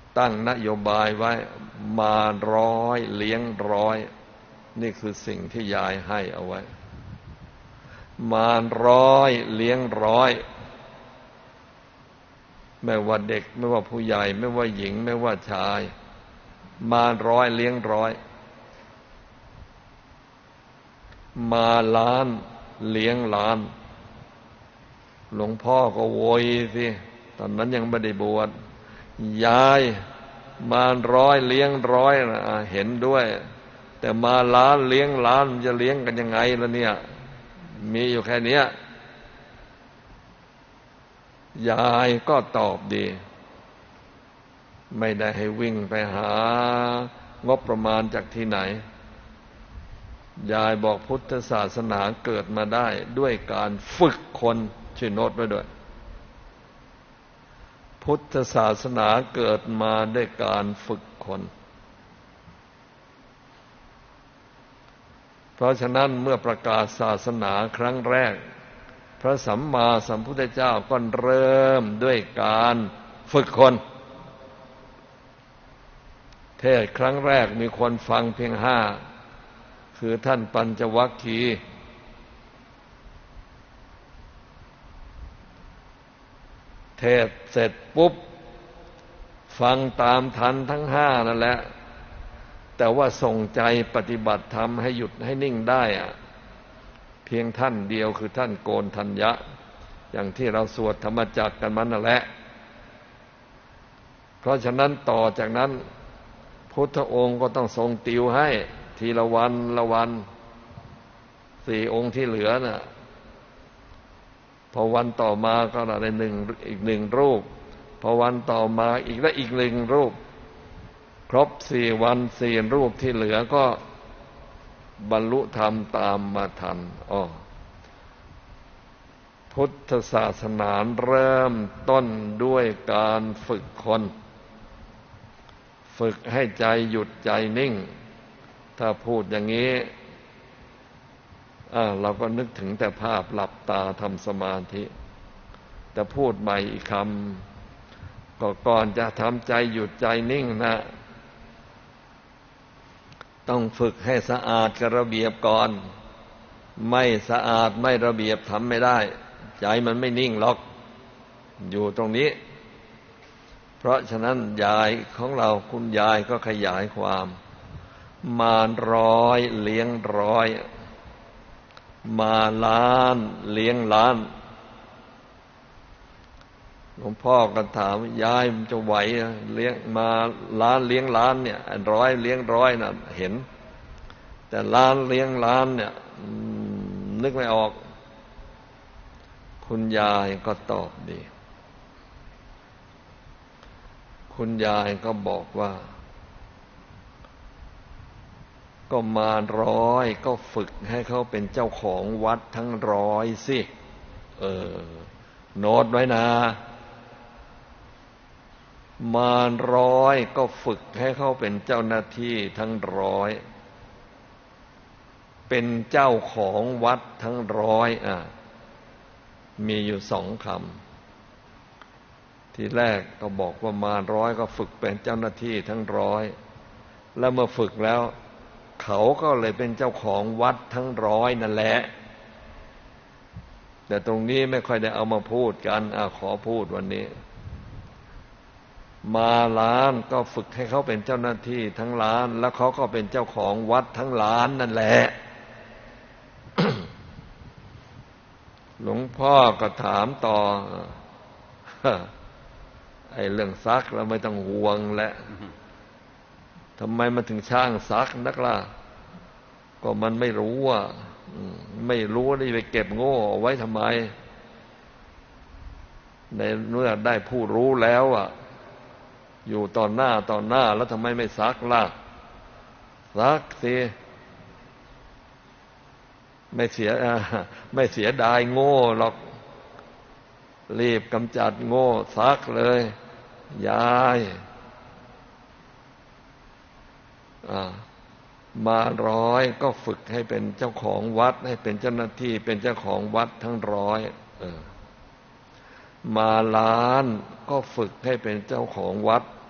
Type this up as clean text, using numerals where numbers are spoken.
ตั้งนโยบายไว้มาร้อยเลี้ยงร้อยนี่คือสิ่งที่ยายให้เอาไว้มาร้อยเลี้ยงร้อยไม่ว่าเด็กไม่ว่าผู้ใหญ่ไม่ว่าหญิงไม่ว่าชายมาร้อยเลี้ยงร้อยมาล้านเลี้ยงล้านหลวงพ่อก็โวยสิตอนนั้นยังไม่ได้บวชยายมาร้อยเลี้ยงร้อยนะเห็นด้วยแต่มาล้านเลี้ยงล้านจะเลี้ยงกันยังไงล่ะเนี่ยมีอยู่แค่เนี้ยยายก็ตอบดีไม่ได้ให้วิ่งไปหางบประมาณจากที่ไหนยายบอกพุทธศาสนาเกิดมาได้ด้วยการฝึกคนช่วยโน้ตไว้ด้วยพุทธศาสนาเกิดมาด้วยการฝึกคนเพราะฉะนั้นเมื่อประกาศศาสนาครั้งแรกพระสัมมาสัมพุทธเจ้าก็เริ่มด้วยการฝึกคนเทศครั้งแรกมีคนฟังเพียง5คือท่านปัญจวัคคีย์เทศเสร็จปุ๊บฟังตามทันทั้ง5นั่นแหละแต่ว่าส่งใจปฏิบัติธรรมให้หยุดให้นิ่งได้เพียงท่านเดียวคือท่านโกณฑัญญะอย่างที่เราสวดธรรมจักรกันมันนั่นแหละเพราะฉะนั้นต่อจากนั้นพุทธองค์ก็ต้องทรงติวให้ทีละวันละวัน4องค์ที่เหลือน่ะพอวันต่อมาก็ได้อีก1รูปพอวันต่อมาอีกและอีก1รูปครบ4วัน4รูปที่เหลือก็บรรลุธรรมตามมาทันพุทธศาสนาเริ่มต้นด้วยการฝึกคนฝึกให้ใจหยุดใจนิ่งถ้าพูดอย่างนี้เราก็นึกถึงแต่ภาพหลับตาทำสมาธิแต่พูดใหม่อีกคำก็ก่อนจะทำใจหยุดใจนิ่งนะต้องฝึกให้สะอาดกับระเบียบก่อนไม่สะอาดไม่ระเบียบทำไม่ได้ใจมันไม่นิ่งหรอกอยู่ตรงนี้เพราะฉะนั้นยายของเราคุณยายก็ขยายความมาร้อยเลี้ยงร้อยมาล้านเลี้ยงล้านหลวงพ่อก็ถามยายมันจะไหวเลี้ยงมาล้านเลี้ยงล้านเนี่ยร้อยเลี้ยงร้อยน่ะเห็นแต่ล้านเลี้ยงล้านเนี่ยนึกไม่ออกคุณยายก็ตอบดีคุณยายก็บอกว่าก็มาร้อยก็ฝึกให้เขาเป็นเจ้าของวัดทั้งร้อยสิโน้ตไว้นะมาร้อยก็ฝึกให้เขาเป็นเจ้าหน้าที่ทั้งร้อยเป็นเจ้าของวัดทั้งร้อยมีอยู่2 คำทีแรกก็บอกว่ามาร้อยก็ฝึกเป็นเจ้าหน้าที่ทั้งร้อยแล้วเมื่อฝึกแล้วเขาก็เลยเป็นเจ้าของวัดทั้งร้อยนั่นแหละแต่ตรงนี้ไม่ค่อยได้เอามาพูดกันขอพูดวันนี้มาล้านก็ฝึกให้เขาเป็นเจ้าหน้าที่ทั้งล้านแล้วเขาก็เป็นเจ้าของวัดทั้งล้านนั่นแหละ หลวงพ่อก็ถามต่อไอ้เรื่องซักเราไม่ต้องห่วงแหละทำไมมันถึงช่างซักนักล่ะก็มันไม่รู้ไม่รู้นี่ไปเก็บโง่เอาไว้ทำไมในเมื่อได้ผู้รู้แล้วอยู่ต่อหน้าแล้วทำไมไม่ซักล่ะซักสิไม่เสียดายโง่หรอกรีบกำจัดโง่ซักเลยยายมาร้อยก็ฝึกให้เป็นเจ้าของวัดให้เป็นเจ้าหน้าที่เป็นเจ้าของวัดทั้งร้อยมาล้านก็ฝึกให้เป็นเจ้าของวัด